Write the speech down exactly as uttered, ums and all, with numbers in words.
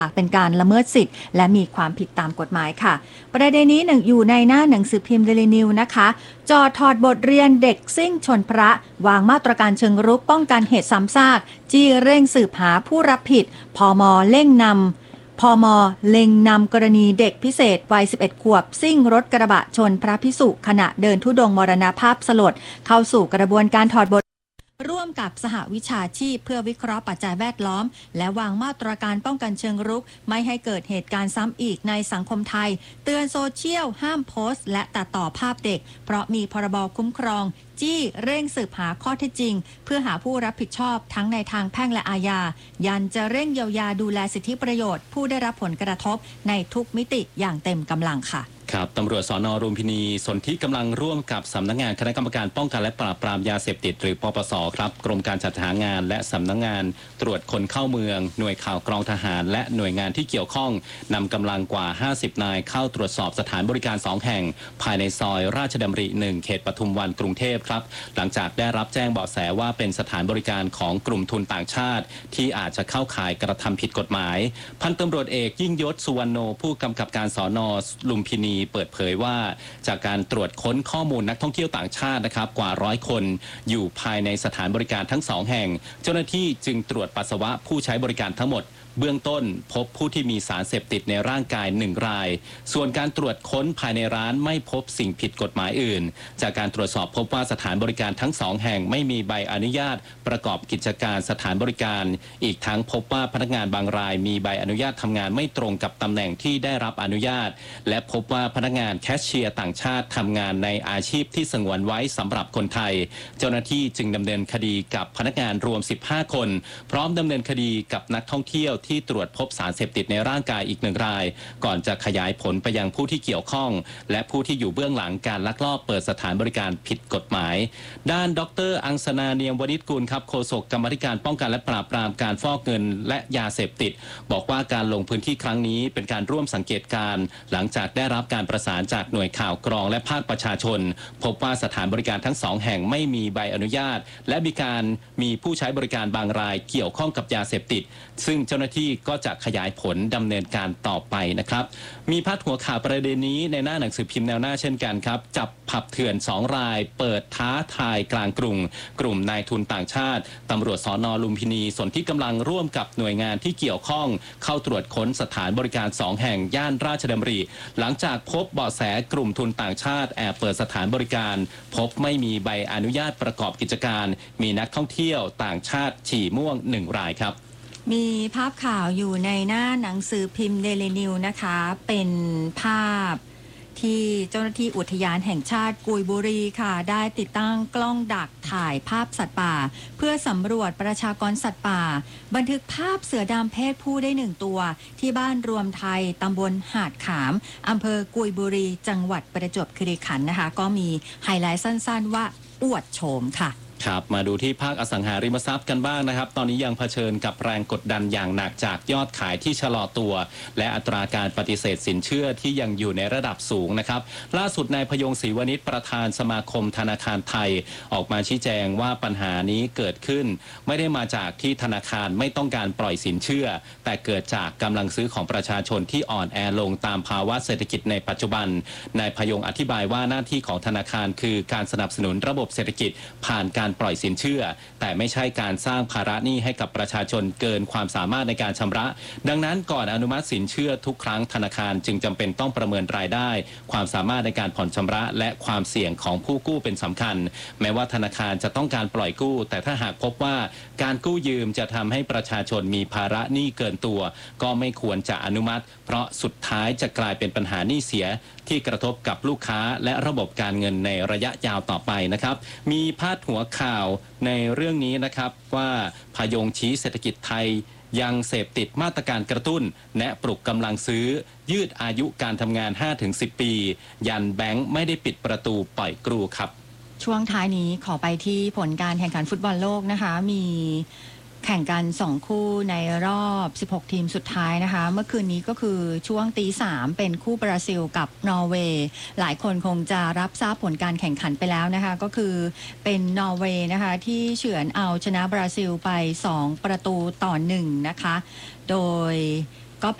เป็นการละเมิดสิทธิ์และมีความผิดตามกฎหมายค่ะประเด็นนี้หนึ่งอยู่ในหน้าหนังสือพิมพ์เดลินิวนะคะจอถอดบทเรียนเด็กซิ่งชนพระวางมาตรการเชิงรุกป้องกันเหตุซ้ำซากจี้เร่งสืบหาผู้รับผิดพม.เร่งนำพม.เล็งนำกรณีเด็กพิเศษวัยสิบเอ็ดขวบซิ่งรถกระบะชนพระภิกษุขณะเดินธุดงค์มรณภาพสลดเข้าสู่กระบวนการถอดบทร่วมกับสหวิชาชีพเพื่อวิเคราะห์ปัจจัยแวดล้อมและวางมาตรการป้องกันเชิงรุกไม่ให้เกิดเหตุการณ์ซ้ำอีกในสังคมไทยเตือนโซเชียลห้ามโพสต์และตัดต่อภาพเด็กเพราะมีพรบคุ้มครองจี้เร่งสืบหาข้อเท็จจริงเพื่อหาผู้รับผิดชอบทั้งในทางแพ่งและอาญายันจะเร่งเยียวยาดูแลสิทธิประโยชน์ผู้ได้รับผลกระทบในทุกมิติอย่างเต็มกำลังค่ะครับตำรวจสน.รุมพินีสนธิกำลังร่วมกับสำนักงานคณะกรรมการป้องกันและปราบปรามยาเสพติดหรือปปส.ครับกรมการจัดหางานและสำนักงานตรวจคนเข้าเมืองหน่วยข่าวกรองทหารและหน่วยงานที่เกี่ยวข้องนำกำลังกว่าห้าสิบนายเข้าตรวจสอบสถานบริการสองแห่งภายในซอยราชดำริหนึ่งเขตปทุมวันกรุงเทพครับหลังจากได้รับแจ้งเบาะแสว่าเป็นสถานบริการของกลุ่มทุนต่างชาติที่อาจจะเข้าข่ายกระทำผิดกฎหมายพันตำรวจเอกยิ่งยศสุวรรณโนผู้กำกับการสน.ลุมพินีเปิดเผยว่าจากการตรวจค้นข้อมูลนักท่องเที่ยวต่างชาตินะครับกว่าร้อยคนอยู่ภายในสถานบริการทั้งสองแห่งเจ้าหน้าที่จึงตรวจปัสสาวะผู้ใช้บริการทั้งหมดเบื้องต้นพบผู้ที่มีสารเสพติดในร่างกายหนึ่งรายส่วนการตรวจค้นภายในร้านไม่พบสิ่งผิดกฎหมายอื่นจากการตรวจสอบพบว่าสถานบริการทั้งสองแห่งไม่มีใบอนุญาตประกอบกิจการสถานบริการอีกทั้งพบว่าพนักงานบางรายมีใบอนุญาตทำงานไม่ตรงกับตำแหน่งที่ได้รับอนุญาตและพบว่าพนักงานแคชเชียร์ต่างชาติทำงานในอาชีพที่สงวนไว้สำหรับคนไทยเจ้าหน้าที่จึงดำเนินคดีกับพนักงานรวมสิบห้าคนพร้อมดำเนินคดีกับนักท่องเที่ยวที่ตรวจพบสารเสพติดในร่างกายอีกหนึ่งรายก่อนจะขยายผลไปยังผู้ที่เกี่ยวข้องและผู้ที่อยู่เบื้องหลังการลักลอบเปิดสถานบริการผิดกฎหมายด้านดร.อังสนาเนียมวณิชกุลครับโฆษกกรรมาธิการป้องกันและปราบปรามการฟอกเงินและยาเสพติดบอกว่าการลงพื้นที่ครั้งนี้เป็นการร่วมสังเกตการณ์หลังจากได้รับการประสานจากหน่วยข่าวกรองและภาคประชาชนพบว่าสถานบริการทั้งสองแห่งไม่มีใบอนุญาตและมีการมีผู้ใช้บริการบางรายเกี่ยวข้องกับยาเสพติดซึ่งเจ้าหน้าที่ก็จะขยายผลดำเนินการต่อไปนะครับมีพาดหัวข่าวประเด็นนี้ในหน้าหนังสือพิมพ์แนวหน้าเช่นกันครับจับผับเถื่อนสองรายเปิดท้าทายกลางกรุงกลุ่มนายทุนต่างชาติตำรวจสน.ลุมพินีสนที่กำลังร่วมกับหน่วยงานที่เกี่ยวข้องเข้าตรวจค้นสถานบริการสองแห่งย่านราชดำริหลังจากพบเบาะแสกลุ่มทุนต่างชาติแอบเปิดสถานบริการพบไม่มีใบอนุญาตประกอบกิจการมีนักท่องเที่ยวต่างชาติฉี่ม่วงหนึ่งรายครับมีภาพข่าวอยู่ในหน้าหนังสือพิมพ์เดลินิวนะคะเป็นภาพที่เจ้าหน้าที่อุทยานแห่งชาติกุยบุรีค่ะได้ติดตั้งกล้องดักถ่ายภาพสัตว์ป่าเพื่อสำรวจประชากรสัตว์ป่าบันทึกภาพเสือดำเพศผู้ได้หนึ่งตัวที่บ้านรวมไทยตำบลหาดขามอำเภอกุยบุรีจังหวัดประจวบคีรีขันธ์นะคะก็มีไฮไลท์สั้นๆว่าอวดโฉมค่ะครับมาดูที่ภาคอสังหาริมทรัพย์กันบ้างนะครับตอนนี้ยังเผชิญกับแรงกดดันอย่างหนักจากยอดขายที่ชะลอตัวและอัตราการปฏิเสธสินเชื่อที่ยังอยู่ในระดับสูงนะครับล่าสุดนายพยงศรีวณิชประธานสมาคมธนาคารไทยออกมาชี้แจงว่าปัญหานี้เกิดขึ้นไม่ได้มาจากที่ธนาคารไม่ต้องการปล่อยสินเชื่อแต่เกิดจากกำลังซื้อของประชาชนที่อ่อนแอลงตามภาวะเศรษฐกิจในปัจจุบันนายพยงอธิบายว่าหน้าที่ของธนาคารคือการสนับสนุนระบบเศรษฐกิจผ่านการปล่อยสินเชื่อแต่ไม่ใช่การสร้างภาระหนี้ให้กับประชาชนเกินความสามารถในการชำระดังนั้นก่อนอนุมัติสินเชื่อทุกครั้งธนาคารจึงจำเป็นต้องประเมินรายได้ความสามารถในการผ่อนชำระและความเสี่ยงของผู้กู้เป็นสำคัญแม้ว่าธนาคารจะต้องการปล่อยกู้แต่ถ้าหากพบว่าการกู้ยืมจะทำให้ประชาชนมีภาระหนี้เกินตัวก็ไม่ควรจะอนุมัติเพราะสุดท้ายจะกลายเป็นปัญหาหนี้เสียที่กระทบกับลูกค้าและระบบการเงินในระยะยาวต่อไปนะครับมีพาดหัวข่าวในเรื่องนี้นะครับว่าพยงชี้เศรษฐกิจไทยยังเสพติดมาตรการกระตุ้นแนะปลุกกำลังซื้อยืดอายุการทำงาน ห้าถึงสิบ ปียันแบงค์ไม่ได้ปิดประตูปล่อยกรูครับช่วงท้ายนี้ขอไปที่ผลการแข่งขันฟุตบอลโลกนะคะมีแข่งกันสองคู่ในรอบสิบหกทีมสุดท้ายนะคะเมื่อคืนนี้ก็คือช่วงตีสามเป็นคู่บราซิลกับนอร์เวย์หลายคนคงจะรับทราบผลการแข่งขันไปแล้วนะคะก็คือเป็นนอร์เวย์นะคะที่เฉือนเอาชนะบราซิลไปสองประตูต่อหนึ่งนะคะโดย